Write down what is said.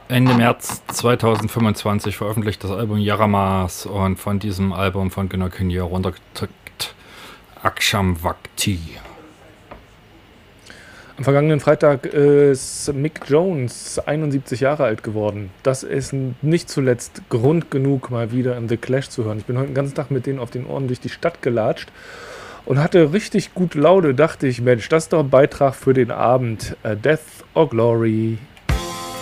Ende März 2025 veröffentlicht das Album Yaramas und von diesem Album von Gunnar Kinja runtergedrückt Aksham Vakti. Am vergangenen Freitag ist Mick Jones 71 Jahre alt geworden. Das ist nicht zuletzt Grund genug, mal wieder in The Clash zu hören. Ich bin heute den ganzen Tag mit denen auf den Ohren durch die Stadt gelatscht und hatte richtig gute Laune. Dachte ich, Mensch, das ist doch ein Beitrag für den Abend. Death or Glory.